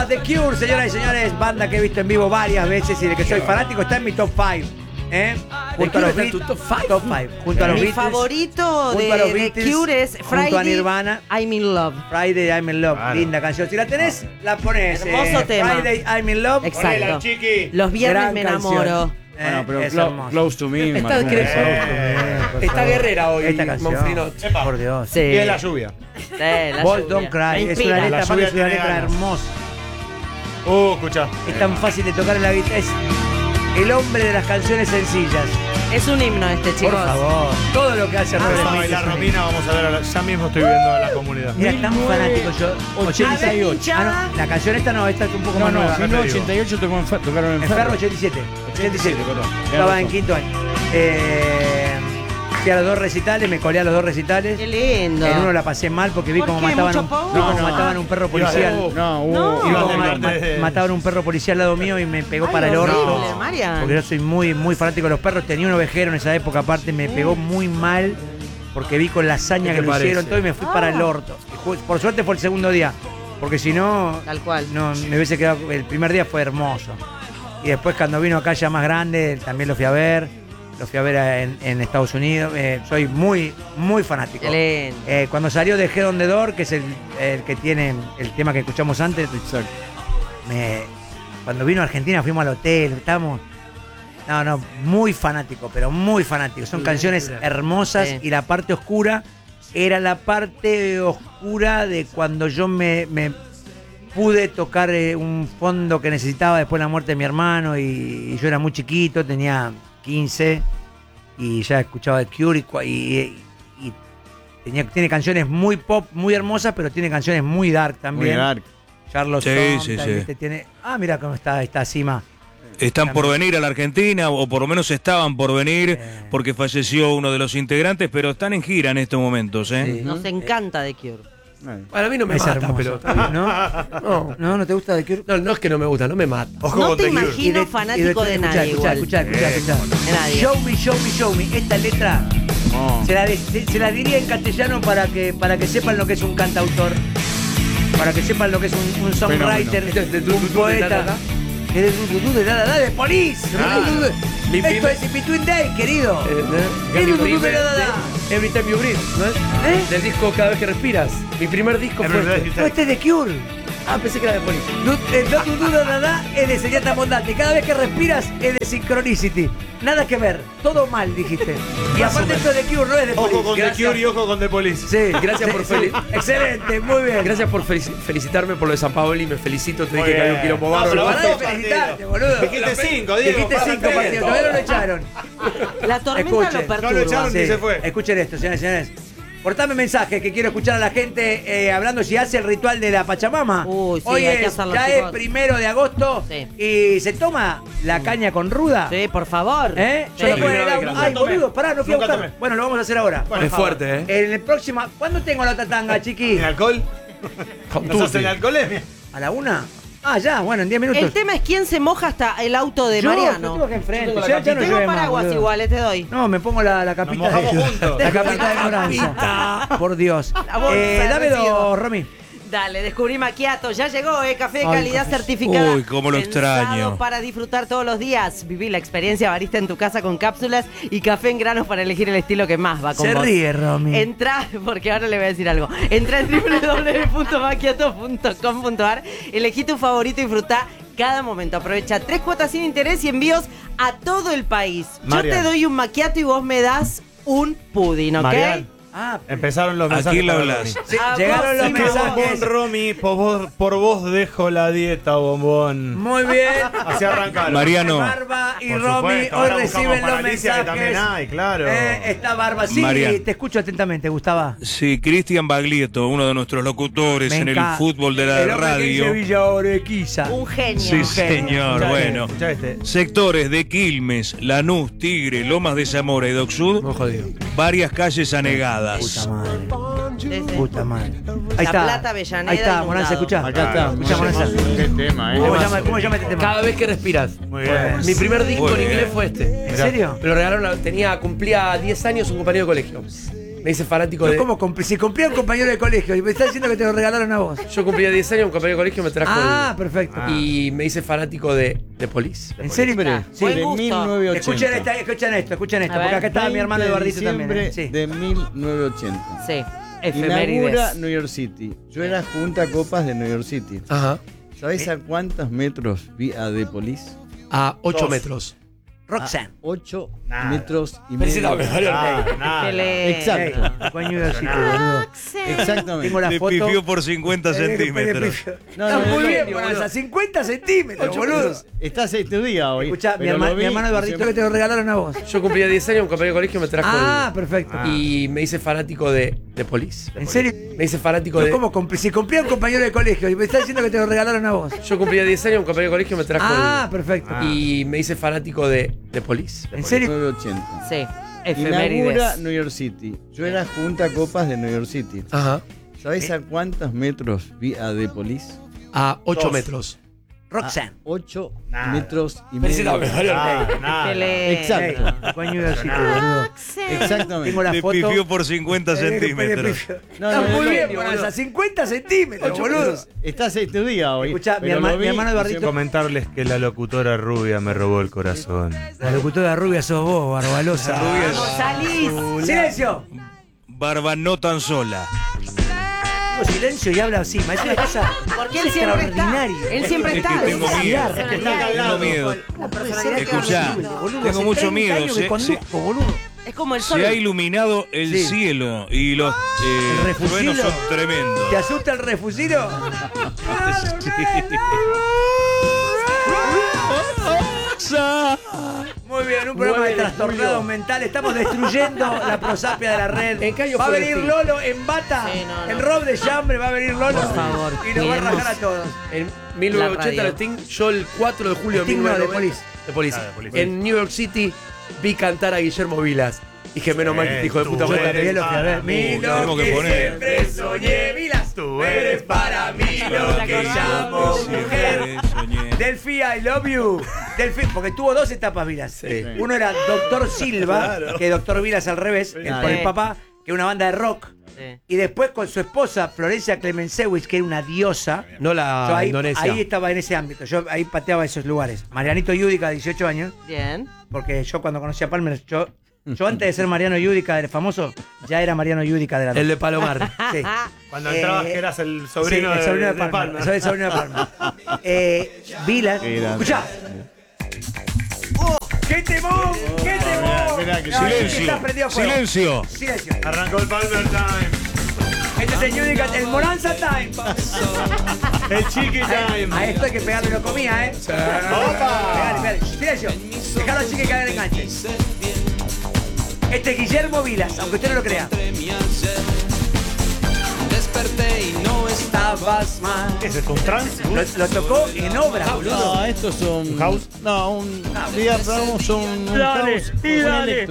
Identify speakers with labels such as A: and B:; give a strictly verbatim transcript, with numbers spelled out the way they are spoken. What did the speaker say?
A: Ah, The Cure, señoras y señores, banda que he visto en vivo varias veces y de que soy fanático, está en mi top cinco. ¿Eh? Junto a los Beatles, top cinco. Junto a los
B: Mi
A: Beatles,
B: favorito de,
A: junto a los
B: de
A: Beatles,
B: Cure es
A: junto a
B: Friday,
A: Nirvana.
B: I'm in Love.
A: Friday I'm in Love,
C: Claro.
A: linda canción. Si la tenés, la pones.
B: Hermoso
A: eh,
B: tema.
A: Friday I'm in Love.
B: Exacto.
C: Ponela, chiqui.
B: Los viernes
A: Gran
B: me
A: canción.
B: enamoro.
A: Eh,
D: Bueno, pero
A: es
D: clo-
A: hermoso.
D: Close to Me.
E: Está,
D: Martín.
E: creo-
A: Eh, por
E: está
A: favor.
E: guerrera hoy,
A: Esta canción.
E: Monfrinot.
C: Epa.
A: Por Dios.
B: Sí.
C: Y es la lluvia.
B: Sí, la
A: Bolt
B: lluvia.
A: Don't Cry.
B: Me
A: Es una
B: inspira.
A: letra,
C: La
A: aparte
C: lluvia
A: es una
C: tiene
A: letra
C: ganas.
A: hermosa.
C: Uh, escucha.
A: Es tan fácil de tocar en la guitarra. Es el hombre de las canciones sencillas.
B: Es un himno este, chicos.
A: Por favor. Todo lo que hace
C: Vamos
A: Robert
C: a
A: Smith
C: bailar
A: es un
C: Romina, vamos a ver. a la- Ya mismo estoy viendo a la comunidad.
A: Era tan fanático yo.
D: ochenta y ocho.
A: Ah, no, la canción esta no, esta es un poco
D: No,
A: más
D: no,
A: nueva.
D: mil novecientos ochenta y ocho tocó en Fer- tocaron en
A: En Ferro
D: Ferro.
A: ochenta y siete. ochenta y siete.
D: perdón.
A: Estaba en quinto año. Eh, fui a los dos recitales, me colé a los dos recitales.
B: Qué lindo.
A: En uno la pasé mal porque vi
B: ¿Por
A: cómo
B: qué?
A: mataban,
B: ¿Mucho
A: un,
B: power?
A: vi cómo
D: No, no.
A: mataban un perro
C: Iba de-
A: policial.
D: No, hubo.
B: No.
A: Vi
C: Iba
A: cómo
C: de-
A: ma-
C: de-
A: ma- mataban un perro policial al lado mío y me pegó
B: Ay,
A: para el
B: horrible,
A: orto.
B: Marian.
A: Porque yo soy muy, muy fanático de los perros. Tenía un ovejero en esa época, aparte me pegó muy mal porque vi con la hazaña
E: ¿Qué
A: que
E: te
A: lo hicieron
E: parece?
A: todo y me fui para el
B: Ah.
A: orto. Y ju- Por suerte fue el segundo día, porque si no,
B: Tal cual.
A: no me hubiese quedado. El primer día fue hermoso. Y después cuando vino acá ya más grande, también lo fui a ver. Lo fui a ver en, en Estados Unidos. Eh, soy muy, muy fanático.
B: Qué lindo.
A: Eh, cuando salió de Head on the Door, que es el, el que tiene el tema que escuchamos antes,
D: Exacto.
A: me- cuando vino a Argentina fuimos al hotel, estábamos. No, no, muy fanático, pero muy fanático. Son
E: Sí,
A: canciones
E: sí.
A: hermosas
B: Sí.
A: y la parte oscura era la parte oscura de cuando yo me, me pude tocar eh, un fondo que necesitaba después de la muerte de mi hermano y, y yo era muy chiquito, tenía quince y ya escuchaba The Cure y, cua- y- y tenía, tiene canciones muy pop, muy hermosas, pero tiene canciones muy dark
D: Muy
A: también.
D: dark.
A: Charlos
F: Sí,
A: Sound,
F: sí,
A: tal,
F: sí.
A: ¿viste? Tiene, ah, mira cómo está esta cima.
F: Están por venir a la Argentina, o por lo menos estaban por venir, porque falleció uno de los integrantes, pero están en gira en estos momentos, ¿eh?
A: Sí.
B: Nos encanta The Cure.
D: Bueno.
E: Bueno, a mí no me
A: Es
E: mata,
A: hermoso.
E: pero está bien.
A: ¿No?
E: No,
A: ¿No? ¿No te gusta The Cure?
E: no, no es que no me gusta, no me mata.
C: Ojo
B: No
C: con
B: te
C: The Cure.
B: imagino
A: Y
B: fanático de
A: escuchá,
B: nadie
A: escuchá,
B: igual.
A: escuchá, escuchá, escuchá.
B: De nadie.
A: Show me, show me, show me. Esta letra
D: No.
A: se la, de- se, se la diría en castellano para que, para que sepan lo que es un cantautor. Para que sepan lo que es un, un songwriter,
E: Esto es de tu-
A: un
E: tu- tu- de
A: poeta.
E: da, da, da.
A: Es de tu- tu- tu- de da, da, da, de Police.
E: Ah. Mi
A: Esto
E: primer-
A: es In Between Days, querido.
E: Eh,
A: ¿Qué
E: mi
A: tu- tu- tu-
E: primer-
A: da, da, da?
E: de Every Time You Breathe, ¿no es?
A: ¿Eh?
E: Del disco Cada Vez Que Respiras. Mi primer disco
C: Every
E: fue
C: Day
E: este.
A: No, este es de Cure.
E: Ah, pensé que era de Police.
A: No, eh, no tu duda nada es de Señata Mondante. Cada vez que respiras es de Synchronicity. Nada que ver. Todo mal, dijiste. Y aparte esto de Cure no es de
C: Ojo
A: Police.
C: con The
E: Gracias.
C: Cure y ojo con The Police.
A: Sí,
E: Gracias por
A: sí,
E: fel-
A: sí. Excelente, muy bien.
E: Gracias por felici- felicitarme por lo de San Paoli. Me felicito. Te
C: Muy
E: dije que había un
C: bien.
E: quilombo
C: No,
E: bárbaro.
C: pero
A: Pará de
C: dos
A: felicitarte,
C: partidos.
A: boludo.
C: Dijiste cinco, Diego.
A: Dijiste
C: pasa
A: cinco
C: tres.
A: partidos, todavía no lo echaron.
B: La tormenta
A: Escuchen.
B: lo
C: No lo
B: perturba.
C: echaron. Ni se fue.
A: Escuchen esto, señores y señores. Cortame mensaje que quiero escuchar a la gente eh, hablando si hace el ritual de la Pachamama.
B: Uy, sí,
A: Hoy
B: hay que
A: es,
B: hacerlo,
A: ya
B: chicos.
A: es primero de agosto
B: Sí.
A: y se toma la caña con ruda.
B: Sí, por favor.
A: ¿Eh?
E: Yo la
A: Después
E: primera
A: del
E: vez
A: agua-
E: que la
A: Ay,
C: tomé.
A: boludo, pará, no fui a
C: Nunca
A: buscar.
C: tomé.
A: Bueno, lo vamos a hacer ahora.
C: Bueno,
E: Es
C: por favor.
E: fuerte, ¿eh?
A: En el próximo. ¿Cuándo tengo la otra tanga, chiqui?
C: ¿En alcohol?
E: Con
C: ¿Nos
E: tutti.
C: hacen alcoholemia?
A: ¿A la una? Ah, ya, bueno, en diez minutos.
B: El tema es quién se moja hasta el auto de
A: Yo,
B: Mariano.
A: yo tengo acá enfrente.
E: Yo tengo la
A: Ya- ya no
E: capita.
B: Tengo
A: llueve más,
B: paraguas
A: boludo.
B: iguales, te doy.
A: No, me pongo la, la capita
C: Nos mojamos
A: de,
C: juntos.
A: la capita de ignorancia. Por Dios.
B: La bolsa
A: Eh,
B: de
A: dame
B: residuos.
A: dos, Romy.
B: Dale, descubrí Macchiato. Ya llegó, ¿eh? Café de
A: Ay,
B: calidad
A: café.
B: certificada.
F: Uy, cómo lo
B: Pensado
F: extraño.
B: para disfrutar todos los días. Viví la experiencia barista en tu casa con cápsulas y café en granos para elegir el estilo que más va con
A: Se
B: vos.
A: ríe, Romy.
B: Entra, porque ahora le voy a decir algo. Entra en doble u doble u doble u punto macchiato punto com punto a r, elegí tu favorito y disfruta cada momento. Aprovecha tres cuotas sin interés y envíos a todo el país.
C: Marian.
B: Yo te doy un macchiato y vos me das un pudding, ¿ok?
C: Marian.
A: Ah,
C: Empezaron los
F: ¿A
C: mensajes.
F: quién le
C: para
F: hablas?
C: Romy.
A: sí,
B: A
A: llegaron
B: vos,
A: los
B: sí,
C: Qué
A: mensajes.
C: bombón, Romy, por vos, por vos dejo la dieta, bombón.
A: Muy bien.
C: Así arrancaron.
F: Mariano.
A: Barba y
C: Por
A: Romy
C: supuesto,
A: hoy
C: ahora buscamos
A: reciben
C: para
A: los
C: Alicia, que
A: mensajes.
C: también hay, claro.
A: Eh, está Barba. Sí,
F: Marian.
A: te escucho atentamente, Gustavo.
F: Sí, Cristian Baglietto, uno de nuestros locutores
A: Me
F: en el
A: encanta.
F: fútbol de la
A: El hombre que dice
F: radio.
A: Villa Orequiza.
B: Un genio.
F: Sí, señor.
C: Escuchá
F: Bueno,
C: este, escuchá este.
F: sectores de Quilmes, Lanús, Tigre, Lomas de Zamora y Doc Sud,
E: Muy jodido.
F: varias calles anegadas.
A: Puta madre.
B: Sí, sí.
A: Puta madre.
B: La
A: Ahí está.
B: Plata, Avellaneda,
A: Ahí está,
B: inundado.
A: Monanza, escuchá.
D: Acá está.
A: Escuchá, Monanza.
D: Qué tema,
A: ¿Cómo
D: ¿eh?
A: se llama, ¿Cómo se llama este tema?
E: Cada vez que respiras.
C: Muy bien.
E: Mi primer disco
F: Muy
E: en
F: bien.
E: inglés fue este.
A: ¿En serio?
E: Me lo regalaron, a- tenía, cumplía diez años un compañero de colegio. me hice fanático
A: Pero
E: de.
A: ¿cómo? Compl- Si cumplía un compañero de colegio y me está diciendo que te lo regalaron a vos.
E: Yo cumplía diez años, un compañero de colegio me trajo.
A: Ah,
E: el-
A: perfecto.
E: Y me hice fanático de, de Police.
A: ¿En serio?
B: Sí.
A: Sí.
B: Buen gusto.
D: mil novecientos ochenta.
A: Escuchen, esta, escuchen esto, escuchen esto,
B: A ver.
A: porque acá estaba mi hermano
D: veinte de
A: Eduardito también.
D: diciembre
A: ¿eh? Sí.
D: de mil novecientos ochenta.
B: Sí.
D: Inaugura
B: Efemérides.
D: New York City. Yo era junta copas de New York City.
E: Ajá.
D: ¿Sabés a cuántos metros vi a The Police?
E: A ocho
C: Dos.
E: metros.
A: Roxanne.
D: ocho
C: Nada.
D: metros y medio.
E: Felicítame, Mario.
C: Nada, nada.
B: Que le-
D: Exacto.
A: Ey, fue en New York City, boludo.
D: Exactamente.
A: Tengo la
F: Le
A: foto.
F: pifió por cincuenta
A: Eh,
F: centímetros.
A: le pifió.
D: No,
A: Está
D: no,
A: muy
D: no,
A: bien,
D: no,
A: boludo.
D: boludo.
A: A cincuenta centímetros, boludo.
D: Estás estudiado hoy.
A: Escuchá, mi,
D: pero
A: herma-
D: lo vi
A: mi hermano
D: y
A: Eduardito
D: se-
A: que te lo regalaron a vos.
E: Yo cumplía diez años, un compañero de colegio me trajo.
A: Ah,
E: el-
A: perfecto.
E: Y me hice fanático de, de Police.
A: ¿En serio?
E: Me hice fanático
A: Pero
E: de.
A: ¿cómo? Compl- Si cumplía un compañero de colegio y me está diciendo que te lo regalaron a vos.
E: Yo cumplía diez años, un compañero de colegio me trajo.
A: Ah,
E: el-
A: perfecto.
E: Y me hice fanático de, de Police.
A: ¿En serio?
D: mil novecientos ochenta.
B: Sí.
D: Inaugura
B: Efemérides.
D: New York City. Yo era junta copas de New York City.
E: Ajá.
D: ¿Sabés a cuántos metros vi a The Police?
E: A ocho
C: Dos.
E: metros.
A: Roxanne.
D: ocho
C: Nada.
D: metros y
E: Felicítame,
D: medio.
E: Mario.
C: Nada,
B: Que
C: nada.
B: le-
D: Exacto.
A: Ey, fue en New York City, boludo.
D: Exactamente.
A: Tengo la
F: Le
A: foto.
F: pifió por cincuenta
A: Eh,
F: centímetros.
A: le pifió.
D: No,
A: Está
D: no,
A: muy
D: no,
A: bien,
D: no,
A: boludo.
D: boludo.
A: A cincuenta centímetros, boludo.
D: Estás estudiado hoy.
A: Escuchá, mi
D: pero
A: herma-
D: lo vi
A: mi hermano
D: y
A: Eduardito-
D: se-
C: Comentarles que la locutora rubia me robó el corazón.
A: La locutora rubia sos vos, Barbalosa.
B: Vamos, salís.
A: ¡Silencio!
F: Barba no tan sola.
A: Digo silencio y habla así. Me parece una cosa
B: Porque él siempre está.
A: extraordinaria.
B: Él siempre
F: Es
B: está.
F: que tengo
B: Esa
F: miedo.
B: es la personalidad.
F: Tengo miedo.
B: La personalidad que
F: Escuchá,
B: habla.
A: Boludo,
F: tengo
A: hace
F: mucho
A: treinta
F: miedo.
A: años que
F: Se,
A: conduzco, boludo.
B: Es como el sol.
F: se ha iluminado el
A: Sí.
F: cielo y los eh,
A: ¿El refugilo?
F: truenos son tremendos.
A: ¿Te asusta el refusilo? Muy bien, un programa de trastornados mentales. Estamos destruyendo la prosapia de la red.
E: ¿En qué año
A: va a
E: fue
A: venir
E: este?
A: Lolo en bata,
B: Sí, no, no.
A: en rob de chambre, va a venir Lolo.
B: Por favor,
A: y nos va a
B: cuidemos.
A: rajar a todos.
E: En mil novecientos ochenta
B: radio.
E: el Sting, yo el cuatro de julio de
A: Sting
E: mil
A: no, de
E: novecientos noventa.
A: Police.
E: De Police.
C: Ah, de Police.
E: En New York City vi cantar a Guillermo Vilas. Dije, menos mal que este hijo de puta
C: tú
E: madre.
A: también lo fui a ver.
C: eres
A: Mi
C: para
A: lo
F: tenemos que
A: que
F: poner.
A: siempre soñé, Vilas.
C: Tú eres
A: para mí lo que llamo mujer.
F: Soñé.
A: Delphi, I love you. Delphi, porque tuvo dos etapas Vilas.
E: Sí.
A: Uno era Doctor Silva, que Doctor Vilas al revés, el- por el
B: Sí.
A: papá, que era una banda de rock.
B: Sí.
A: Y después con su esposa, Florencia Clemencewicz, que era una diosa.
E: No la
A: Yo ahí,
E: Indonesia.
A: ahí estaba en ese ámbito. Yo ahí pateaba esos lugares. Marianito Yudica, dieciocho años.
B: Bien.
A: Porque yo cuando conocí a Palmer, yo, yo antes de ser Mariano Yudica, el famoso, ya era Mariano Yudica de la
E: El de Palomar.
A: Sí.
C: Cuando
A: Eh,
C: entrabas que eras el sobrino,
A: sí, el
C: de,
A: sobrino de,
C: de
A: Palmer.
C: Palmer.
A: Soy el sobrino de Palmer. Eh, Vilas.
D: Qué grande.
A: Escuchá. ¡Oh! ¡Qué temón! ¡Qué temón!
D: mirá que
A: No, este
F: Silencio.
A: está prendido a fuego.
F: Silencio.
A: Silencio.
C: Arrancó el Palmer Time.
A: Este es el Yudica, el Moranza Time.
C: El Chiqui Time.
A: A esto hay que pegarle lo comía, ¿eh?
C: ¡Opa!
A: Pegale, pegale. Silencio. Dejalo así que caiga el enganche. Este es Guillermo Vilas, aunque usted no lo crea.
G: Desperté y no
A: Estabas mal.
C: ¿Qué es esto? ¿Un trance?
A: Lo, lo tocó en obra, boludo.
D: No, estos son.
C: ¿Un house?
D: No, un. Digamos, un. un
C: Dale,
D: house,
C: sí,
D: un
C: dale.